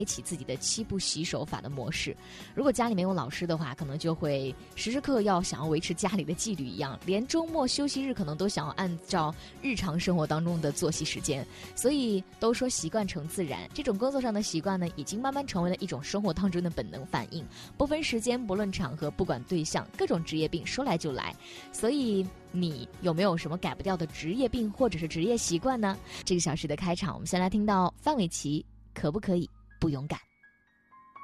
起自己的7不洗手法的模式。如果家里没有老师的话，可能就会时时刻想要维持家里的纪律一样，连周末休息日可能都想要按照日常生活当中的作息时间。所以都说习惯成自然，这种工作上的习惯呢，已经慢慢成为了一种生活当中的本能反应，不分时间，不论场合，不管对象，各种职业病说来就来。所以你有没有什么改不掉的职业病或者是职业习惯呢？这个小时的开场，我们先来听到范玮琪，可不可以不勇敢？